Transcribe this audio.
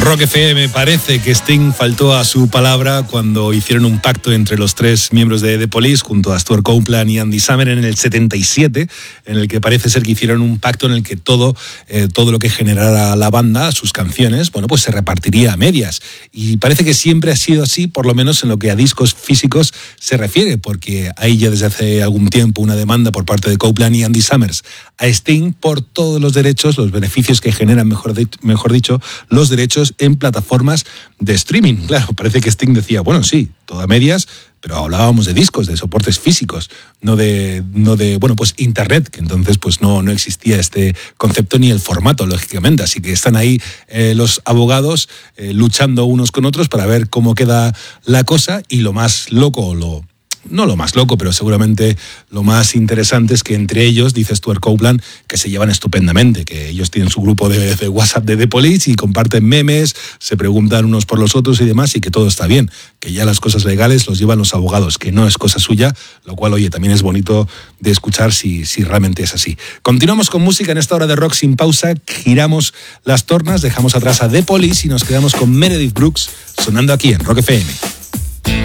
Rock FM. Parece que Sting faltó a su palabra cuando hicieron un pacto entre los tres miembros de The Police junto a Stuart Copeland y Andy Samberg en el 77, en el que parece ser que hicieron un pacto en el que todo lo que generara la banda, sus canciones, bueno, pues se repartiría a medias. Y parece que siempre ha sido así, por lo menos en lo que a discos físicos se refiere, porque hay ya desde hace algún tiempo una demanda por parte de Copeland y Andy Samberg a Sting por todos los derechos, los beneficios que generan, mejor dicho, los derechos en plataformas de streaming. Claro, parece que Sting decía, bueno, sí, todo a medias, pero hablábamos de discos, de soportes físicos, no de bueno, pues internet, que entonces pues no existía este concepto ni el formato, lógicamente. Así que están ahí los abogados luchando unos con otros para ver cómo queda la cosa. Y lo más loco, no lo más loco, pero seguramente lo más interesante es que entre ellos, dice Stuart Copeland, que se llevan estupendamente, que ellos tienen su grupo de WhatsApp de The Police y comparten memes, se preguntan unos por los otros y demás, y que todo está bien, que ya las cosas legales los llevan los abogados, que no es cosa suya, lo cual, oye, también es bonito de escuchar si realmente es así. Continuamos con música en esta hora de rock sin pausa, giramos las tornas, dejamos atrás a The Police y nos quedamos con Meredith Brooks sonando aquí en Rock FM.